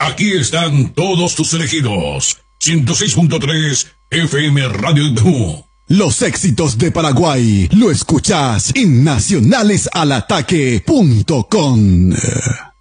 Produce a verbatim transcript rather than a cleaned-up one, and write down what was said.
Aquí están todos tus elegidos. ciento seis punto tres F M Radio Imbú. Los éxitos de Paraguay lo escuchás en nacionales al ataque punto com.